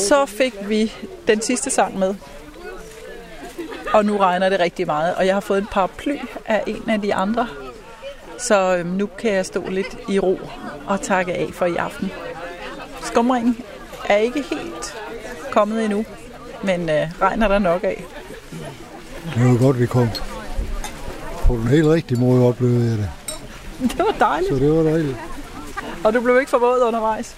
så fik vi den sidste sang med. Og nu regner det rigtig meget, og jeg har fået en paraply af en af de andre. Så nu kan jeg stå lidt i ro og takke af for i aften. Skumringen er ikke helt kommet endnu, men regner der nok af. Det var godt, vi kom på den helt rigtige måde, oplevede jeg det. Det var dejligt. Så det var dejligt. Og du blev ikke forvåget undervejs?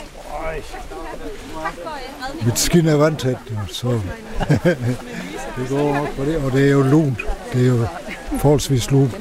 Mit skin er vandtæt, så det går nok på det. Og det er jo lunt. Det er jo forholdsvis lunt.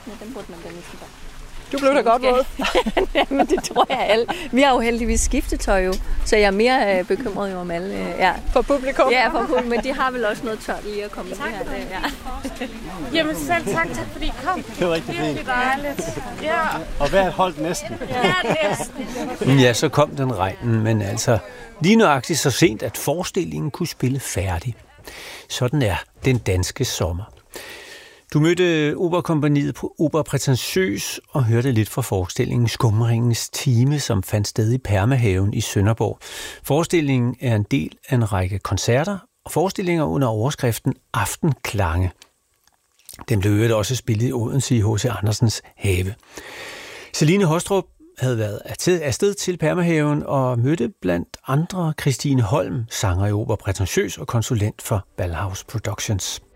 Du blev da godt våd. Men det tror jeg alt. Vi har jo heldigvis skiftetøj jo, så jeg er mere bekymret om alle. Ja. For publikum? Ja, for publikum, men de har vel også noget tørt lige at komme med her. Ja. Jamen selv tak fordi I kom. Det var rigtig fint. Dejligt. Ja. Og vejret holdt næsten. Ja, næsten. Ja, så kom den regnen, men altså lige nøjagtigt så sent, at forestillingen kunne spille færdig. Sådan er den danske sommer. Du mødte Operakompagniet på Opera Prætentiøs og hørte lidt fra forestillingen Skumringens Time, som fandt sted i Permahaven i Sønderborg. Forestillingen er en del af en række koncerter og forestillinger under overskriften Aftenklange. Den blev også spillet i Odense i H.C. Andersens have. Celine Hostrup havde været afsted til Permahaven og mødte blandt andre Christine Holm, sanger i Opera Prætentiøs og konsulent for Ballhaus Productions.